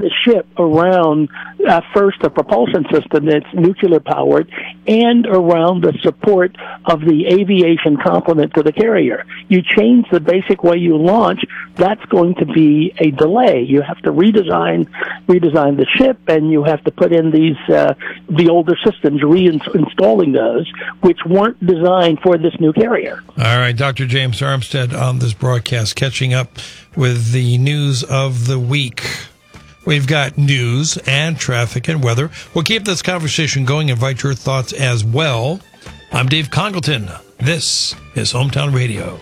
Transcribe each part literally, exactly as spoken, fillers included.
the ship around uh, first a propulsion system that's nuclear powered, and around the support of the aviation complement to the carrier. You change the basic way you launch, that's going to be a delay. You have to redesign redesign the ship, and you have to put in these uh, the older systems, reinstalling those, which weren't designed for this new carrier. All right, Doctor James Armstead on this broadcast, catching up with the news of the week. We've got news and traffic and weather. We'll keep this conversation going. Invite your thoughts as well. I'm Dave Congleton. This is Hometown Radio.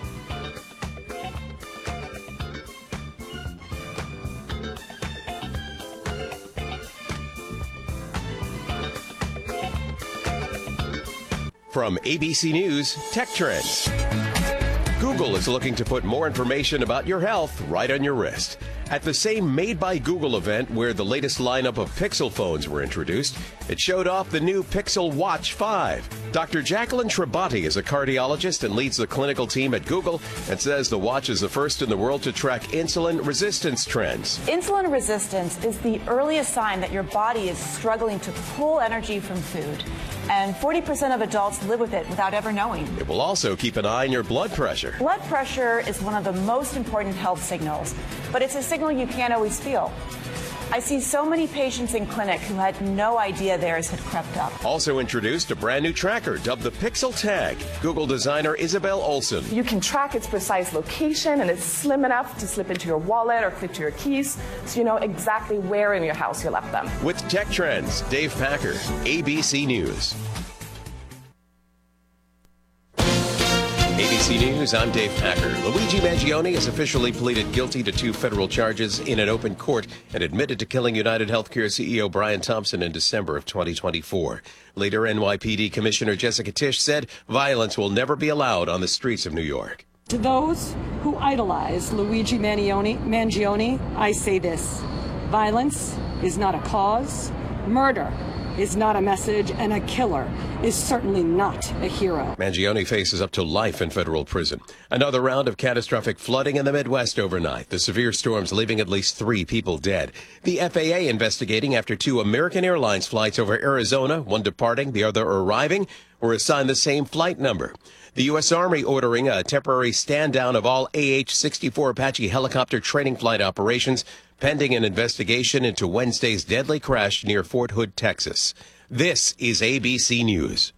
From A B C News, Tech Trends. Google is looking to put more information about your health right on your wrist. At the same Made by Google event where the latest lineup of Pixel phones were introduced, it showed off the new Pixel Watch five. Doctor Jacqueline Tribati is a cardiologist and leads the clinical team at Google and says the watch is the first in the world to track insulin resistance trends. Insulin resistance is the earliest sign that your body is struggling to pull energy from food. And forty percent of adults live with it without ever knowing. It will also keep an eye on your blood pressure. Blood pressure is one of the most important health signals, but it's a signal you can't always feel. I see so many patients in clinic who had no idea theirs had crept up. Also introduced a brand new tracker dubbed the Pixel Tag. Google designer Isabel Olsen. You can track its precise location, and it's slim enough to slip into your wallet or clip to your keys, so you know exactly where in your house you left them. With Tech Trends, Dave Packer, A B C News. A B C News, I'm Dave Packer. Luigi Mangione has officially pleaded guilty to two federal charges in an open court and admitted to killing United Healthcare C E O Brian Thompson in December of twenty twenty-four. Later, N Y P D Commissioner Jessica Tisch said violence will never be allowed on the streets of New York. To those who idolize Luigi Mangione, Mangione, I say this: violence is not a cause, murder is not a message, and a killer is certainly not a hero. Mangione faces up to life in federal prison. Another round of catastrophic flooding in the Midwest overnight. The severe storms leaving at least three people dead. The F A A investigating after two American Airlines flights over Arizona, one departing, the other arriving, were assigned the same flight number. The U S Army ordering a temporary stand-down of all A H sixty-four Apache helicopter training flight operations, pending an investigation into Wednesday's deadly crash near Fort Hood, Texas. This is A B C News.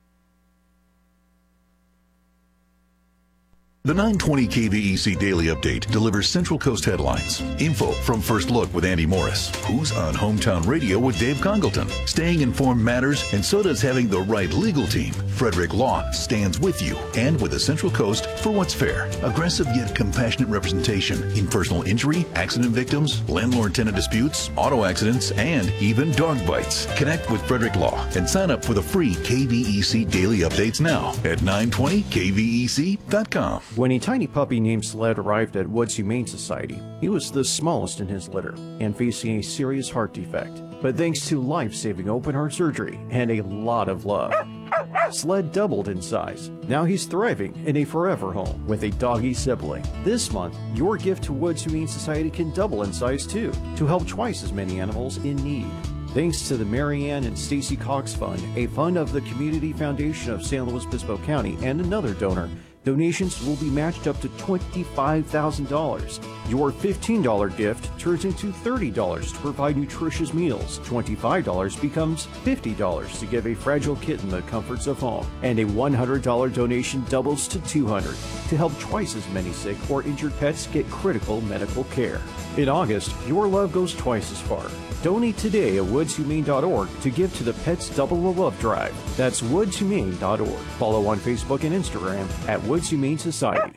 The nine twenty K V E C Daily Update delivers Central Coast headlines. Info from First Look with Andy Morris. Who's on Hometown Radio with Dave Congleton? Staying informed matters, and so does having the right legal team. Frederick Law stands with you and with the Central Coast for what's fair. Aggressive yet compassionate representation in personal injury, accident victims, landlord-tenant disputes, auto accidents, and even dog bites. Connect with Frederick Law and sign up for the free K V E C Daily Updates now at nine twenty K V E C dot com. When a tiny puppy named Sled arrived at Woods Humane Society, he was the smallest in his litter and facing a serious heart defect. But thanks to life-saving open-heart surgery and a lot of love, Sled doubled in size. Now he's thriving in a forever home with a doggy sibling. This month, your gift to Woods Humane Society can double in size too, to help twice as many animals in need. Thanks to the Marianne and Stacy Cox Fund, a fund of the Community Foundation of San Luis Obispo County, and another donor, donations will be matched up to twenty-five thousand dollars. Your fifteen dollars gift turns into thirty dollars to provide nutritious meals. twenty-five dollars becomes fifty dollars to give a fragile kitten the comforts of home. And a one hundred dollars donation doubles to two hundred dollars to help twice as many sick or injured pets get critical medical care. In August, your love goes twice as far. Donate today at woods humane dot org to give to the Pets Double the Love Drive. That's woods humane dot org. Follow on Facebook and Instagram at Woods Humane Society.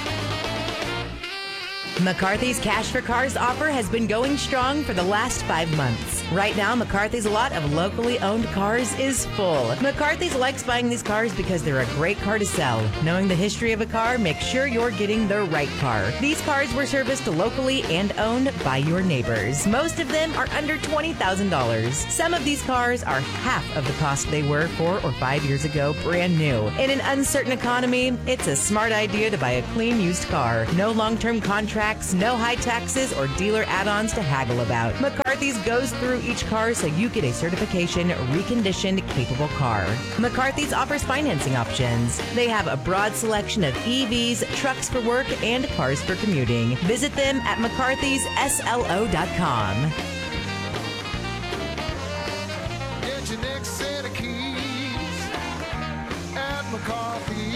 McCarthy's Cash for Cars offer has been going strong for the last five months. Right now, McCarthy's lot of locally owned cars is full. McCarthy's likes buying these cars because they're a great car to sell. Knowing the history of a car, make sure you're getting the right car. These cars were serviced locally and owned by your neighbors. Most of them are under twenty thousand dollars. Some of these cars are half of the cost they were four or five years ago, brand new. In an uncertain economy, it's a smart idea to buy a clean used car. No long-term contract, tax, no high taxes, or dealer add-ons to haggle about. McCarthy's goes through each car so you get a certification, reconditioned, capable car. McCarthy's offers financing options. They have a broad selection of E Vs, trucks for work, and cars for commuting. Visit them at mccarthys s l o dot com. Get your next set of keys at McCarthy's.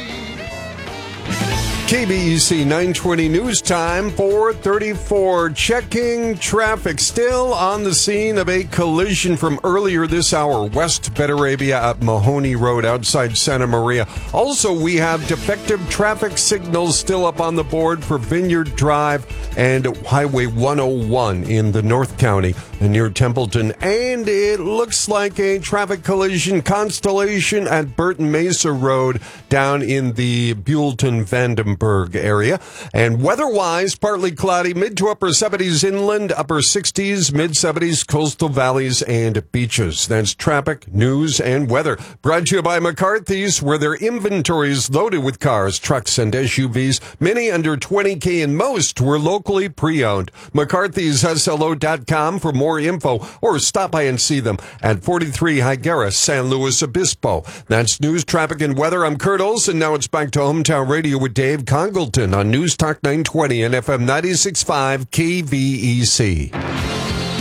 K B E C nine twenty News Time, four thirty-four. Checking traffic. Still on the scene of a collision from earlier this hour, West Betarabia at Mahoney Road outside Santa Maria. Also, we have defective traffic signals still up on the board for Vineyard Drive and Highway one oh one in the North County near Templeton. And it looks like a traffic collision Constellation at Burton Mesa Road down in the Buellton Vandenberg area. And weather-wise, partly cloudy, mid to upper seventies inland, upper sixties, mid seventies, coastal valleys and beaches. That's traffic, news, and weather. Brought to you by McCarthy's, where their inventory is loaded with cars, trucks, and S U Vs. Many under twenty K and most were locally pre-owned. McCarthy's S L O dot com for more info, or stop by and see them at forty-three Higuera, San Luis Obispo. That's news, traffic, and weather. I'm Kurt Olson. Now it's back to Hometown Radio with Dave Congleton on News Talk nine twenty and F M ninety-six point five K V E C.